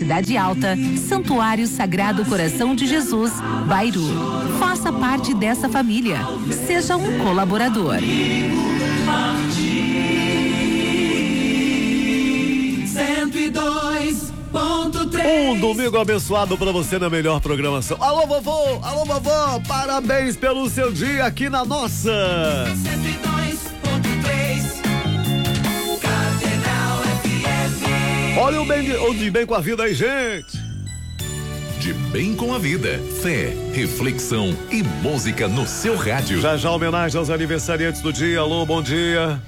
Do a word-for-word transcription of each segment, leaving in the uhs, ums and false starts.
Cidade Alta, Santuário Sagrado Coração de Jesus, Bairu. Faça parte dessa família. Seja um colaborador. cento e dois ponto três. Um domingo abençoado pra você na melhor programação. Alô, vovô! Alô, vovó! Parabéns pelo seu dia aqui na nossa. cento e dois ponto três. Catedral F M. Olha o, bem, o de bem com a vida aí, gente. De bem com a vida, fé, reflexão e música no seu rádio. Já já homenagem aos aniversariantes do dia. Alô, bom dia.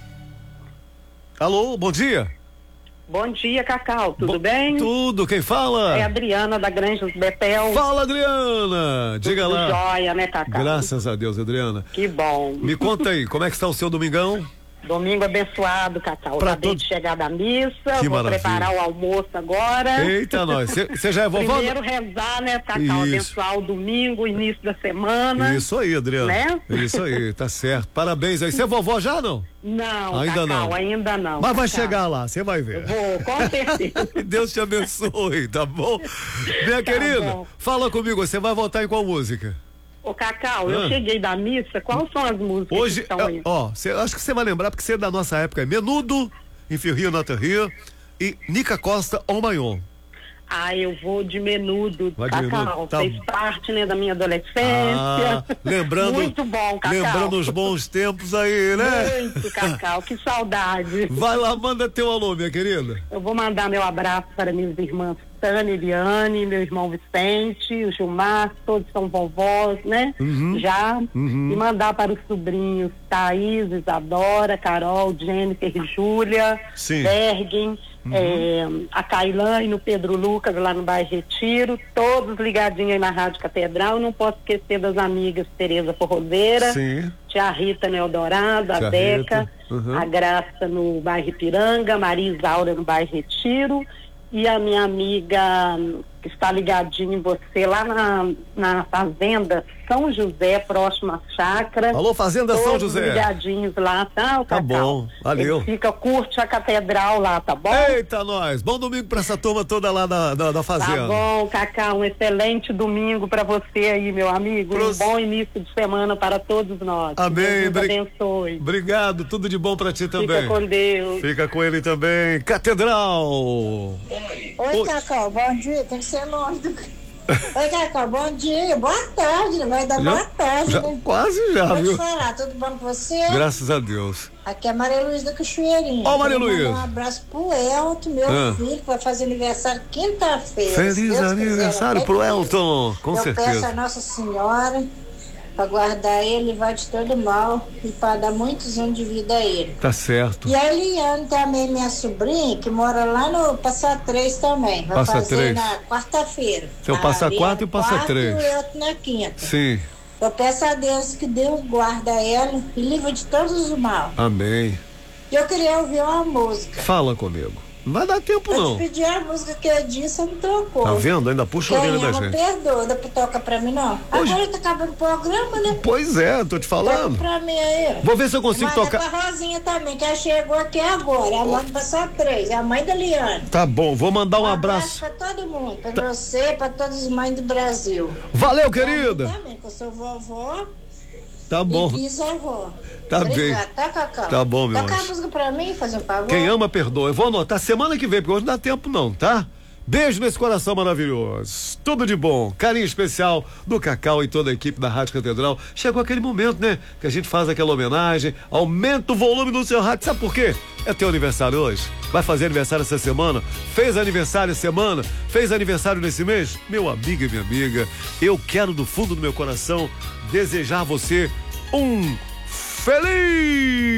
Alô, bom dia. Bom dia, Cacau, tudo Bo- bem? Tudo, quem fala? É a Adriana da Granjas Betel. Fala, Adriana. Diga Tudo lá. jóia, né, Cacau? Graças a Deus, Adriana. Que bom. Me conta aí, como é que está o seu domingão? Domingo abençoado, Cacau. Pra Acabei todos. de chegar da missa, Que vou maravilha. preparar o almoço agora. Eita, nós. Você já é vovó? Primeiro rezar, né, Cacau? Isso. Abençoar o domingo, o início da semana. Isso aí, Adriana. Né? Isso aí, tá certo. Parabéns aí. Você é vovó já, não? Não, Ainda Cacau, não. ainda não. Mas vai Cacau. chegar lá, você vai ver. Vou, com certeza. Que Deus te abençoe, tá bom? Minha Tá querida, bom. fala comigo, você vai votar em qual música? Ô, Cacau, Ah. eu cheguei da missa, quais são as músicas Hoje, que estão aí? ó, cê, acho que você vai lembrar, porque você é da nossa época, é Menudo, Enfio Rio, Nota Rio, e Nica Costa, On My Own. Ah, eu vou de Menudo, Vai de Cacau. Menudo, tá. Fez parte, né, da minha adolescência. Ah, lembrando, Muito bom, Cacau. lembrando os bons tempos aí, né? Muito, Cacau. Que saudade. Vai lá, manda teu alô, minha querida. Eu vou mandar meu abraço para minhas irmãs Tânia, Eliane, meu irmão Vicente, o Gilmar, todos são vovós, né? Uhum. Já. Uhum. E mandar para os sobrinhos Thaís, Isadora, Carol, Jennifer e Júlia, Sim. Bergen, é, a Cailane, o Pedro Lucas lá no bairro Retiro, todos ligadinhos aí na Rádio Catedral. Não posso esquecer das amigas Tereza Forrozeira, Sim. Tia Rita no Eldorado, a Tia Deca, Rita, uhum. a Graça no bairro Ipiranga, a Maria Isaura no bairro Retiro, e a minha amiga hum, que está ligadinha em você lá na, na fazenda São José, próximo à chácara. Alô, Fazenda São Todos José. ligadinhos lá, tá? O Tá Cacau? bom, valeu. Ele fica, curte a catedral lá, tá bom? Eita, nós. Bom domingo pra essa turma toda lá da, da, da Tá Fazenda. bom, Cacau, um excelente domingo para você aí, meu amigo. Pros- Um bom início de semana para todos nós. Amém. Deus nos Bri- abençoe. Obrigado, tudo de bom pra ti também. Fica com Deus. Fica com ele também. Catedral. Oi, Oi. Cacau, bom dia. Tem que ser longe do. Oi, Cacau, bom dia. Boa tarde, vai dar boa tarde, já, né? quase já, Vou te viu? falar, tudo bom com você? Graças a Deus. Aqui é a Maria Luísa da Cachoeirinha. Ó, Maria Quero mandar Luísa. Um abraço pro Elton, meu Ah. filho, que vai fazer aniversário quinta-feira. Se Feliz Deus quiser, aniversário até pro quinta. Elton, com Eu peço a certeza. Nossa Senhora para guardar ele, vai de todo mal e para dar muitos anos de vida a ele. Tá certo. E a Eliane também, minha sobrinha, que mora lá no Passa Três também. Vai Passa fazer Três. na quarta-feira. Tem o A Passa Eliane Quatro e o Passa quarta Três. E o outro na quinta. Sim, Eu peço a Deus que Deus guarda ela e livre de todos os mal. amém. E eu queria ouvir uma música. Fala comigo. Não vai dar tempo, Eu não. te pedi a música que eu disse, você não tocou. Tá vendo? Ainda puxa a Quem orelha da ama gente. perdoa, dá pra tocar pra mim não? Hoje- Agora tá acabando o programa, né? Pois é, tô te Toca falando. pra mim aí. Vou ver se eu consigo Manda tocar. pra Rosinha também, que ela chegou aqui agora. A mãe passou três, é a mãe da Liane. Tá bom, vou mandar um abraço. pra todo mundo, pra você, pra todas as mães do Brasil. Valeu, Pra mim querida. também, que eu sou vovó Tá bom. e bisavó. Tá Obrigada, bem. tá, Cacau? Tá bom, meu Toca a anjo. música pra mim, fazer um favor. Quem ama, perdoa. Eu vou anotar semana que vem, porque hoje não dá tempo não, tá? Beijo nesse coração maravilhoso. Tudo de bom. Carinho especial do Cacau e toda a equipe da Rádio Catedral. Chegou aquele momento, né? Que a gente faz aquela homenagem. Aumenta o volume do seu rádio. Sabe por quê? É teu aniversário hoje? Vai fazer aniversário essa semana? Fez aniversário essa semana? Fez aniversário nesse mês? Meu amigo e minha amiga, eu quero do fundo do meu coração desejar a você um feliz